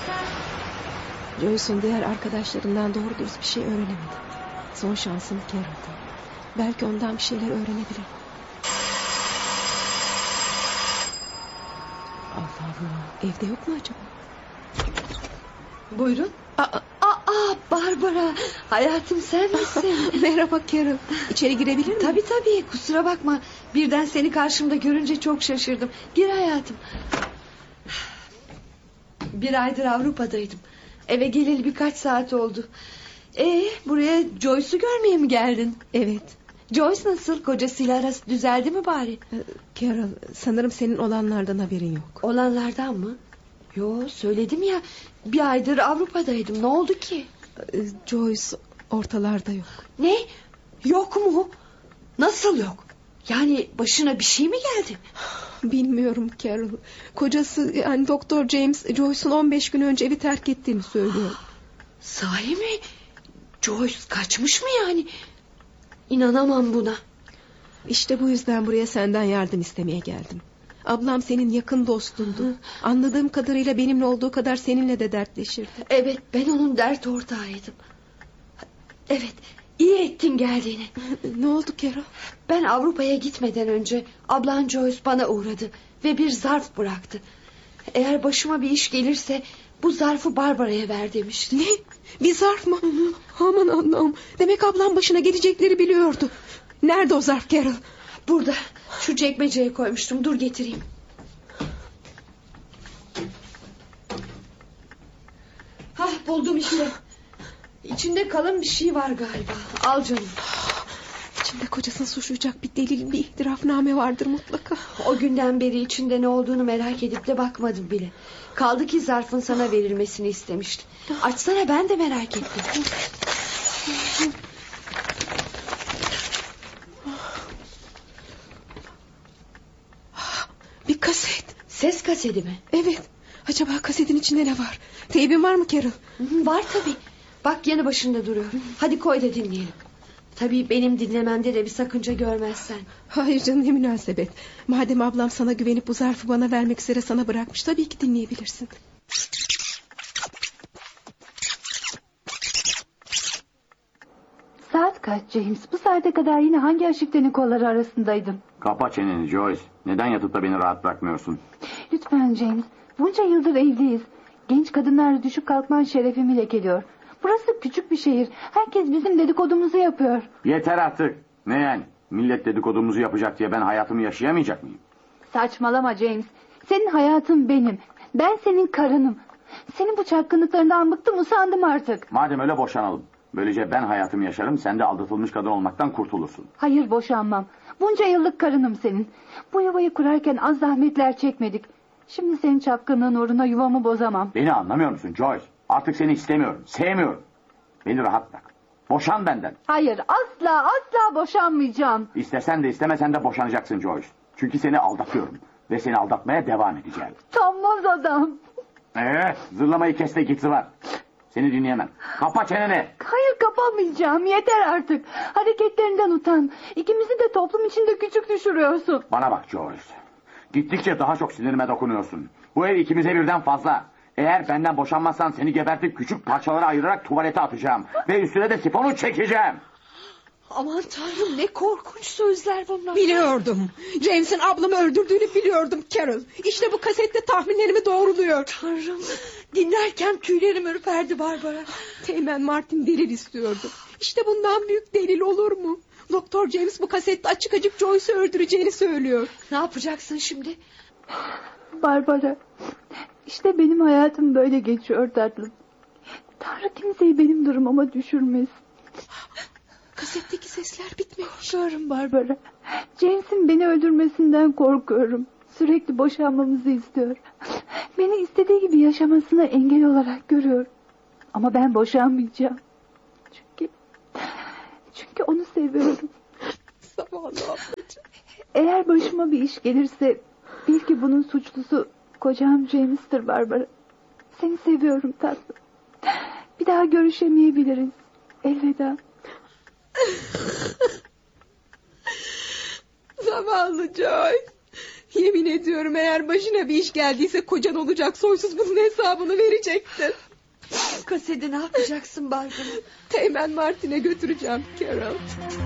Joyce'un diğer arkadaşlarından doğru dürüst bir şey öğrenemedi. Son şansım Carol'dı. Belki ondan bir şeyler öğrenebilir. Allah Allah, evde yok mu acaba? Buyurun. Barbara, hayatım sen misin? Merhaba Carol, İçeri girebilir miyim? Tabii, kusura bakma. Birden seni karşımda görünce çok şaşırdım. Gir hayatım. Bir aydır Avrupa'daydım. Eve geleli birkaç saat oldu. Buraya Joyce'u görmeye mi geldin? Evet. Joyce nasıl? Kocasıyla arası düzeldi mi bari? Carol, sanırım senin olanlardan haberin yok. Olanlardan mı? Yo, söyledim ya. Bir aydır Avrupa'daydım. Ne oldu ki? Joyce ortalarda yok. Ne? Yok mu? Nasıl yok? Yani başına bir şey mi geldi? Bilmiyorum Carol. Kocası yani Doktor James Joyce'un 15 gün önce evi terk ettiğini söylüyor. Sahi mi? Joyce kaçmış mı yani? İnanamam buna. İşte bu yüzden buraya senden yardım istemeye geldim. Ablam senin yakın dostundu. Anladığım kadarıyla benimle olduğu kadar seninle de dertleşirdi. Evet, ben onun dert ortağıydım. Evet, iyi ettin geldiğini. Ne oldu Carol? Ben Avrupa'ya gitmeden önce ablan Joyce bana uğradı ve bir zarf bıraktı. Eğer başıma bir iş gelirse bu zarfı Barbara'ya ver demişti. Ne? Bir zarf mı? Aman Allah'ım. Demek ablam başına gelecekleri biliyordu. Nerede o zarf Carol? Burada, şu çekmeceye koymuştum. Dur getireyim. Buldum işte. İçinde kalın bir şey var galiba. Al canım. İçinde kocasını suçlayacak bir delil, bir itirafname vardır mutlaka. O günden beri içinde ne olduğunu merak edip de bakmadım bile. Kaldı ki zarfın sana verilmesini istemişti. Açsana, ben de merak ettim. Bir kaset. Ses kaseti mi? Evet. Acaba kasetin içinde ne var? Teybin var mı Carol? Var tabii. Bak, yanı başında duruyor. Hadi koy da dinleyelim. Tabii benim dinlememde de bir sakınca görmezsen. Hayır canım, ne münasebet. Madem ablam sana güvenip bu zarfı bana vermek üzere sana bırakmış, tabii ki dinleyebilirsin. Saat kaç James? Bu saate kadar yine hangi aşıkların kolları arasındaydın? Kapa çeneni Joyce. Neden yatıp da beni rahat bırakmıyorsun? Lütfen James. Bunca yıldır evliyiz. Genç kadınlarla düşüp kalkman şerefimi lekeliyor. Burası küçük bir şehir. Herkes bizim dedikodumuzu yapıyor. Yeter artık. Ne yani? Millet dedikodumuzu yapacak diye ben hayatımı yaşayamayacak mıyım? Saçmalama James. Senin hayatın benim. Ben senin karınım. Senin bu çapkınlıklarından bıktım, usandım artık. Madem öyle boşanalım. Böylece ben hayatımı yaşarım, sen de aldatılmış kadın olmaktan kurtulursun. Hayır, boşanmam. Bunca yıllık karınım senin. Bu yuvayı kurarken az zahmetler çekmedik. Şimdi senin çapkınlığın uğruna yuvamı bozamam. Beni anlamıyor musun Joyce? Artık seni istemiyorum, sevmiyorum. Beni rahat bırak. Boşan benden. Hayır, asla boşanmayacağım. İstesen de istemesen de boşanacaksın Joyce. Çünkü seni aldatıyorum. Ve seni aldatmaya devam edeceğim. Utanmaz adam. Zırlamayı kes de git zıvar. Seni dinleyemem. Kapa çeneni. Hayır, kapamayacağım, yeter artık. Hareketlerinden utan. İkimizi de toplum içinde küçük düşürüyorsun. Bana bak Joyce. Gittikçe daha çok sinirime dokunuyorsun. Bu ev ikimize birden fazla. Eğer benden boşanmazsan seni gebertip küçük parçalara ayırarak tuvalete atacağım. Ve üstüne de sifonu çekeceğim. Aman tanrım, ne korkunç sözler bunlar. Biliyordum. James'in ablamı öldürdüğünü biliyordum Carol. İşte bu kasette tahminlerimi doğruluyor. Tanrım, dinlerken tüylerim ürperdi Barbara. Teğmen Martin delil istiyordu. İşte bundan büyük delil olur mu? Doktor James bu kasette açık açık Joyce'u öldüreceğini söylüyor. Ne yapacaksın şimdi? Barbara, işte benim hayatım böyle geçiyor tatlım. Tanrı kimseyi benim durumuma düşürmesin. Kasetteki sesler bitmiyor. Korkuyorum Barbara. James'in beni öldürmesinden korkuyorum. Sürekli boşanmamızı istiyor. Beni istediği gibi yaşamasına engel olarak görüyor. Ama ben boşanmayacağım. Çünkü onu seviyorum. Zavallı ablacığım. Eğer başıma bir iş gelirse bil ki bunun suçlusu kocam James'tir Barbara. Seni seviyorum tatlım. Bir daha görüşemeyebiliriz. Elveda. Zavallı Joyce. Yemin ediyorum eğer başına bir iş geldiyse kocan olacak soysuz bunun hesabını verecektin. Kaseti ne yapacaksın Barbara? Teğmen Martin'e götüreceğim Carol.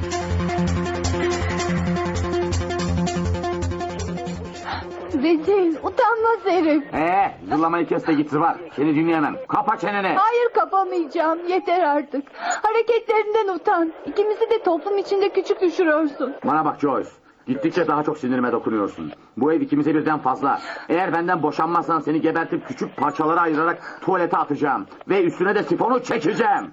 Rezil, utanmaz herif. Zırlamayı kes de git Zıvar. Seni dinleyemem. Kapa çeneni. Hayır, kapamayacağım. Yeter artık. Hareketlerinden utan. İkimizi de toplum içinde küçük düşürüyorsun. Bana bak Joyce. Gittikçe daha çok sinirime dokunuyorsun. Bu ev ikimize birden fazla. Eğer benden boşanmazsan seni gebertip küçük parçalara ayırarak tuvalete atacağım. Ve üstüne de sifonu çekeceğim.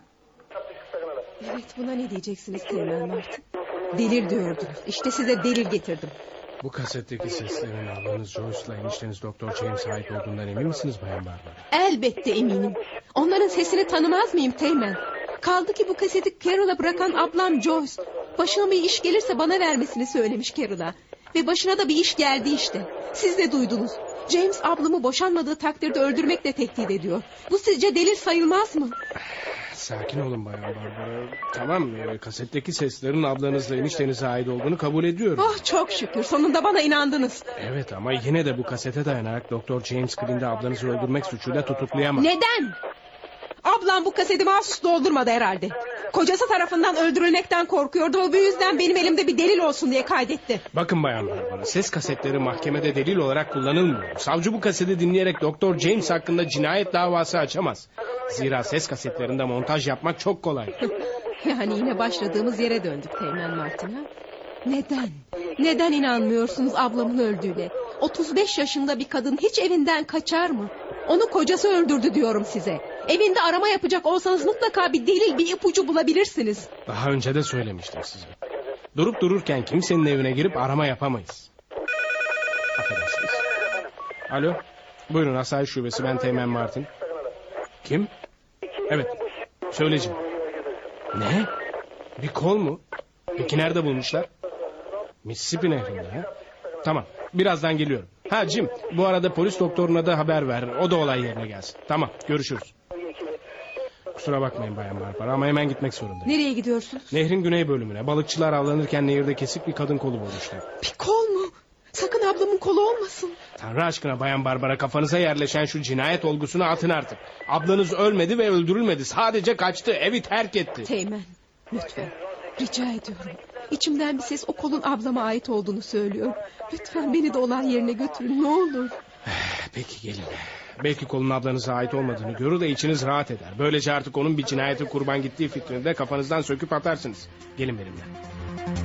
Evet, buna ne diyeceksiniz Teğmen Martin? Delil diyordunuz. İşte size delil getirdim. Bu kasetteki seslerin ablanız Joyce'la enişteniz Doktor James ait olduğundan emin misiniz Bayan Barbara? Elbette eminim. Onların sesini tanımaz mıyım Teğmen? Kaldı ki bu kaseti Carol'a bırakan ablam Joyce. Başına bir iş gelirse bana vermesini söylemiş Carol'a. Ve başına da bir iş geldi işte. Siz de duydunuz. James ablamı boşanmadığı takdirde öldürmekle tehdit ediyor. Bu sizce delil sayılmaz mı? Sakin olun Bayan Barbara. Tamam, kasetteki seslerin ablanızla eniştenize ait olduğunu kabul ediyorum. Oh çok şükür, sonunda bana inandınız. Evet, ama yine de bu kasete dayanarak Doktor James Green'de ablanızı öldürmek suçuyla tutuklayamaz. Neden? Ablam bu kaseti mahsus doldurmadı herhalde. Kocası tarafından öldürülmekten korkuyordu ve bu yüzden benim elimde bir delil olsun diye kaydetti. Bakın Bayan Barbara, ses kasetleri mahkemede delil olarak kullanılmıyor. Savcı bu kaseti dinleyerek Doktor James hakkında cinayet davası açamaz. Zira ses kasetlerinde montaj yapmak çok kolay. Yani yine başladığımız yere döndük Teğmen Martin ha? Neden? Neden inanmıyorsunuz ablamın öldüğüne? 35 yaşında bir kadın hiç evinden kaçar mı? Onu kocası öldürdü diyorum size. Evinde arama yapacak olsanız mutlaka bir delil, bir ipucu bulabilirsiniz. Daha önce de söylemiştim size. Durup dururken kimsenin evine girip arama yapamayız. Affedersiniz. Alo. Buyurun, Asayiş Şubesi, ben Teğmen Martin. Kim? Evet. Söyleyeceğim. Ne? Bir kol mu? Peki nerede bulmuşlar? Mississippi Nehri'nde ha? Tamam. Birazdan geliyorum. Ha Jim, bu arada polis doktoruna da haber ver. O da olay yerine gelsin. Tamam, görüşürüz. Kusura bakmayın Bayan Barbara ama hemen gitmek zorundayım. Nereye gidiyorsunuz? Nehrin güney bölümüne. Balıkçılar avlanırken nehirde kesik bir kadın kolu bulmuşlar. Bir kol mu? Sakın ablamın kolu olmasın. Tanrı aşkına Bayan Barbara, kafanıza yerleşen şu cinayet olgusunu atın artık. Ablanız ölmedi ve öldürülmedi. Sadece kaçtı, evi terk etti. Teğmen, lütfen. Rica ediyorum. İçimden bir ses o kolun ablama ait olduğunu söylüyor. Lütfen beni de olay yerine götürün ne olur. Peki gelin. Belki kolun ablanıza ait olmadığını görür de içiniz rahat eder. Böylece artık onun bir cinayete kurban gittiği fikrini de kafanızdan söküp atarsınız. Gelin benimle.